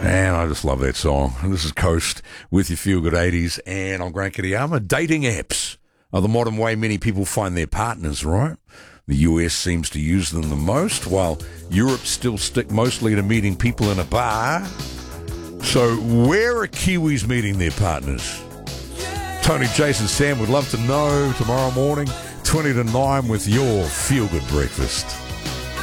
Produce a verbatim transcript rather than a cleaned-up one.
And I just love that song. This is Coast with your Feel Good eighties, and I'm Grant Kitayama. Dating apps are the modern way many people find their partners, right? The U S seems to use them the most, while Europe still stick mostly to meeting people in a bar. So where are Kiwis meeting their partners? Tony, Jason, Sam would love to know tomorrow morning, twenty to nine, with your Feel Good Breakfast.